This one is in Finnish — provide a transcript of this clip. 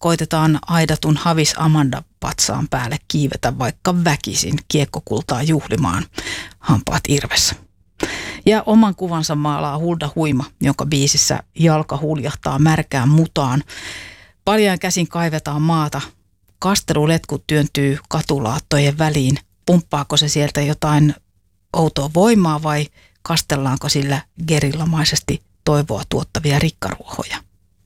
koitetaan aidatun Havis Amanda patsaan päälle kiivetä vaikka väkisin kiekkokultaa juhlimaan, hampaat irvessä. Ja oman kuvansa maalaa Hulda Huima, jonka biisissä jalka huljahtaa märkään mutaan. Paljain käsin kaivetaan maata. Kasteluletkut työntyy katulaattojen väliin. Pumppaako se sieltä jotain outoa voimaa vai kastellaanko sillä gerillamaisesti toivoa tuottavia rikkaruohoja?